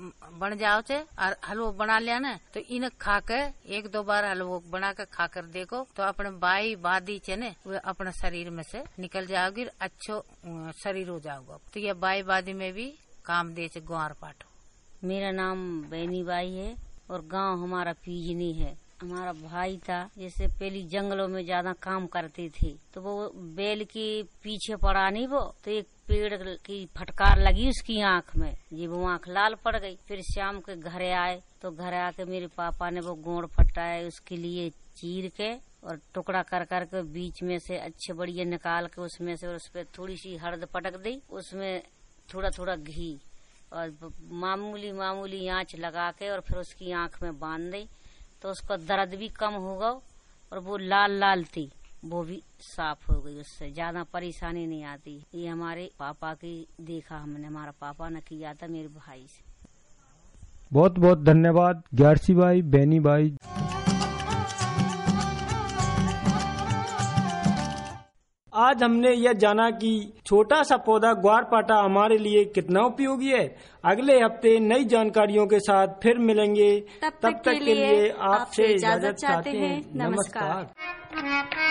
बन जाओ चे और हलवो बना लिया ना तो इन खा के 1-2 बार हलवो बना के खा कर देखो तो अपने बाई बादी चे ने वो अपने शरीर में से निकल जाओगी, अच्छो शरीर हो जाओगा। तो ये बाई बादी में भी काम दे चे ग्वार पाठो। मेरा नाम बैनी बाई है और गांव हमारा पीजनी है। हमारा भाई था, जैसे पहले जंगलों में ज्यादा काम करते थे तो वो बैल के पीछे पड़ा नहीं वो, तो एक पेड़ की फटकार लगी उसकी आंख में, जी वो आंख लाल पड़ गई। फिर शाम के घरे आए तो घर आके मेरे पापा ने वो गोड़ फटाए उसके लिए चीर के और टुकड़ा कर कर के बीच में से अच्छे बढ़िया निकाल के उसमें से, और उस पर थोड़ी सी हल्द पटक दी, उसमें थोड़ा थोड़ा घी और मामूली आंच लगा के और फिर उसकी आंख में बांध दी तो उसका दर्द भी कम होगा और वो लाल थी वो भी साफ हो गई, उससे ज्यादा परेशानी नहीं आती। ये हमारे पापा की देखा हमने, हमारा पापा ने किया था मेरे भाई से। बहुत बहुत धन्यवाद ग्यारसी बाई, बैनी बाई। आज हमने यह जाना कि छोटा सा पौधा ग्वारपाठा हमारे लिए कितना उपयोगी है। अगले हफ्ते नई जानकारियों के साथ फिर मिलेंगे। तब तक के लिए आपसे इजाजत चाहते हैं। नमस्कार।